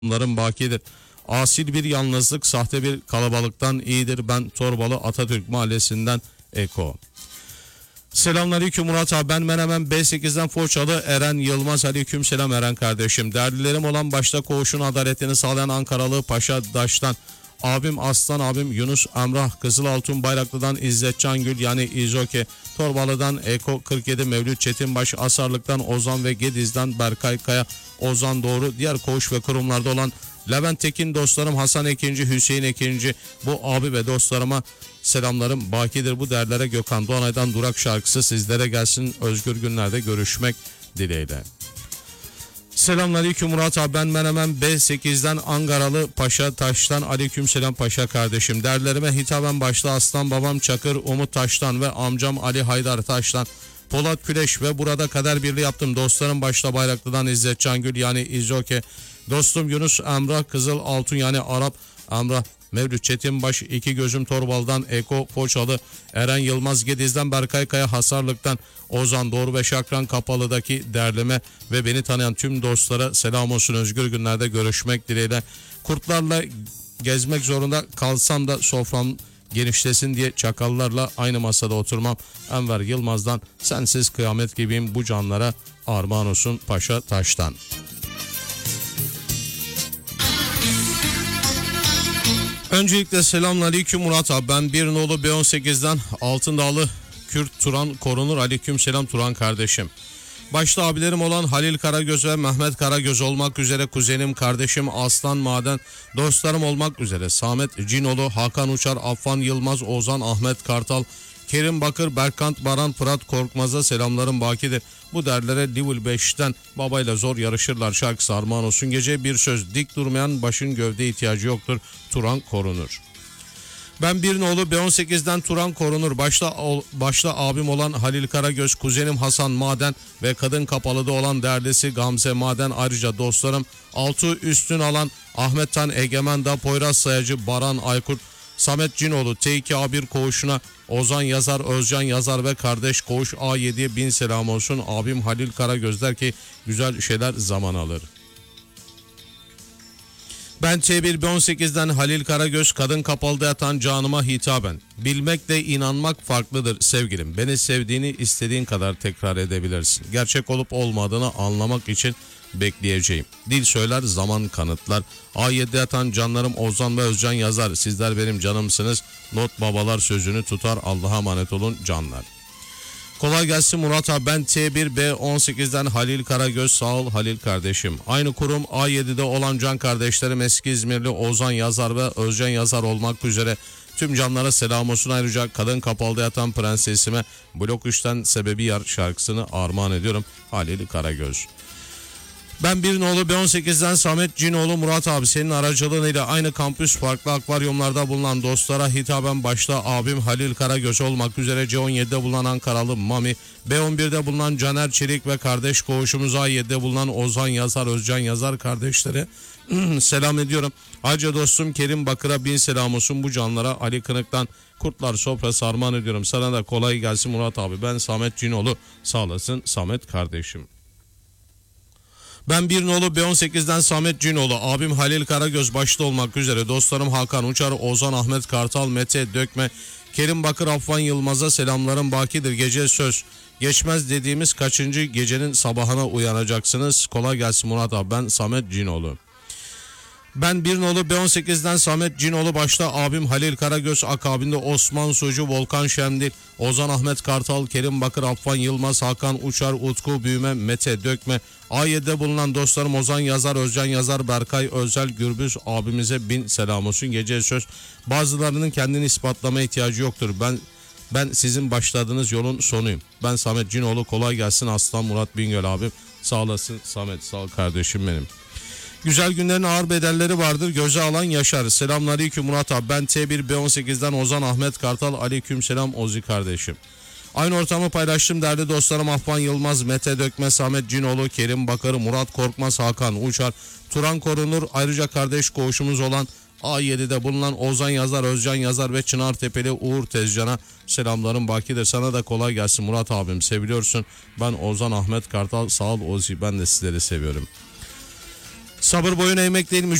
Bunların bakidir. Asil bir yalnızlık, sahte bir kalabalıktan iyidir. Ben Torbalı Atatürk Mahallesi'nden Eko. Selamünaleyküm Murat abi, ben Menemen B8'den Foçalı Eren Yılmaz. Aleyküm selam Eren kardeşim. Derdilerim olan başta koğuşun adaletini sağlayan Ankaralı Paşa Daş'tan abim Aslan, abim Yunus Emrah, Kızılaltın Bayraklı'dan İzzet Cangül yani İzoke, Torbalı'dan Eko 47, Mevlüt Çetinbaş, Asarlık'tan Ozan ve Gediz'den Berkay Kaya, Ozan Doğru, diğer koğuş ve kurumlarda olan Levent Tekin dostlarım, Hasan Ekinci, Hüseyin Ekinci, bu abi ve dostlarıma selamlarım bakidir. Bu değerlere Gökhan Doğanay'dan Durak şarkısı sizlere gelsin. Özgür günlerde görüşmek dileğiyle. Selamünaleyküm Murat abi, ben Menemen B8'den Ankaralı Paşa Taş'tan aleyküm selam Paşa kardeşim. Derlerime hitaben başta Aslan babam Çakır Umut Taş'tan ve amcam Ali Haydar Taş'tan Polat Küleş ve burada kader birliği yaptım. Dostlarım başta Bayraklı'dan İzzet Cangül yani İzoke, dostum Yunus Emrah Kızılaltın yani Arap Emrah, Mevlüt Çetinbaş, iki gözüm Torbal'dan Eko Poçalı, Eren Yılmaz Gediz'den Berkay Kaya, Hasarlık'tan Ozan Doğru ve Şakran Kapalı'daki derleme ve beni tanıyan tüm dostlara selam olsun. Özgür günlerde görüşmek dileğiyle. Kurtlarla gezmek zorunda kalsam da sofram genişlesin diye çakallarla aynı masada oturmam. Enver Yılmaz'dan sensiz kıyamet gibiyim, bu canlara armağan olsun Paşa Taş'tan. Öncelikle selamünaleyküm Murat abi, ben bir nolu B18'den Altındağlı Kürt Turan Korunur. Aleyküm selam Turan kardeşim. Başta abilerim olan Halil Karagöz ve Mehmet Karagöz olmak üzere kuzenim kardeşim Aslan Maden, dostlarım olmak üzere Samet Cinoğlu, Hakan Uçar, Affan Yılmaz, Ozan Ahmet Kartal, Kerim Bakır, Berkant Baran, Fırat Korkmaz'a selamlarım bakidir. Bu derlere Level 5'ten babayla zor yarışırlar şarkısı armağan olsun. Gece bir söz, dik durmayan başın gövde ihtiyacı yoktur. Turan Korunur. Ben bir nolu B18'den Turan Korunur. Başta abim olan Halil Karagöz, kuzenim Hasan Maden ve kadın kapalıda olan değerlisi Gamze Maden. Ayrıca dostlarım altı üstün alan Ahmet Tan Egemen Da, Poyraz Sayacı, Baran Aykurt, Samet Cinoğlu, T2A1 koğuşuna Ozan Yazar, Özcan Yazar ve kardeş koğuş A7'ye bin selam olsun. Abim Halil Karagöz der ki güzel şeyler zaman alır. Ben T1B18'den Halil Karagöz, kadın kapalıda yatan canıma hitaben. Bilmekle inanmak farklıdır sevgilim. Beni sevdiğini istediğin kadar tekrar edebilirsin. Gerçek olup olmadığını anlamak için bekleyeceğim. Dil söyler, zaman kanıtlar. A7'de yatan canlarım Ozan ve Özcan Yazar. Sizler benim canımsınız. Not babalar sözünü tutar. Allah'a emanet olun canlar. Kolay gelsin Murat abi, ben T1B18'den Halil Karagöz. Sağ ol Halil kardeşim. Aynı kurum A7'de olan can kardeşlerim eski İzmirli Ozan Yazar ve Özcan Yazar olmak üzere tüm canlara selam olsun. Ayrıca kadın kapalıda yatan prensesime Blok 3'ten Sebebi Yar şarkısını armağan ediyorum. Halil Karagöz. Ben bir nolu B18'den Samet Cinoğlu. Murat abi, senin aracılığıyla aynı kampüs farklı akvaryumlarda bulunan dostlara hitaben başta abim Halil Karagöz olmak üzere C17'de bulunan Ankaralı Mami, B11'de bulunan Caner Çelik ve kardeş koğuşumuz A7'de bulunan Ozan Yazar, Özcan Yazar kardeşlere selam ediyorum. Ayrıca dostum Kerim Bakır'a bin selam olsun. Bu canlara Ali Kınık'tan Kurtlar Sofrası armağan ediyorum. Sana da kolay gelsin Murat abi. Ben Samet Cinoğlu. Sağ olasın Samet kardeşim. Ben bir nolu B18'den Samet Cinoğlu, abim Halil Karagöz başta olmak üzere dostlarım Hakan Uçar, Ozan Ahmet Kartal, Mete Dökme, Kerim Bakır, Affan Yılmaz'a selamlarım bakidir. Gece söz geçmez dediğimiz kaçıncı gecenin sabahına uyanacaksınız. Kolay gelsin Murat abi, ben Samet Cinoğlu. Ben bir nolu B18'den Samet Cinoğlu, başta abim Halil Karagöz, akabinde Osman Sucu, Volkan Şemdil, Ozan Ahmet Kartal, Kerim Bakır, Affan Yılmaz, Hakan Uçar, Utku Büyüme, Mete Dökme, A7'de bulunan dostlarım Ozan Yazar, Özcan Yazar, Berkay Özel Gürbüz abimize bin selam olsun. Gece söz, bazılarının kendini ispatlama ihtiyacı yoktur. Ben sizin başladığınız yolun sonuyum. Ben Samet Cinoğlu, kolay gelsin Aslan Murat Bingöl abim. Sağ olasın Samet, sağ ol kardeşim benim. Güzel günlerin ağır bedelleri vardır, göze alan yaşar. Selamünaleyküm Murat abi, ben T1B18'den Ozan Ahmet Kartal. Aleyküm selam Ozi kardeşim. Aynı ortamı paylaştım değerli dostlarım Affan Yılmaz, Mete Dökme, Samet Cinoğlu, Kerim Bakır, Murat Korkmaz, Hakan Uçar, Turan Korunur. Ayrıca kardeş koğuşumuz olan A7'de bulunan Ozan Yazar, Özcan Yazar ve Çınar Tepeli Uğur Tezcan'a selamlarım bakidir. Sana da kolay gelsin Murat abim, seviliyorsun. Ben Ozan Ahmet Kartal. Sağ ol Ozi, ben de sizleri seviyorum. Sabır boyun eğmek değil,